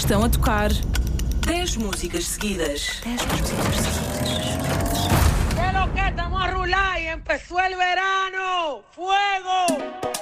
Estão a tocar 10 músicas seguidas. 10 músicas seguidas. ¿Qué lo que estamos a rular y empezó el verano? ¡Fue!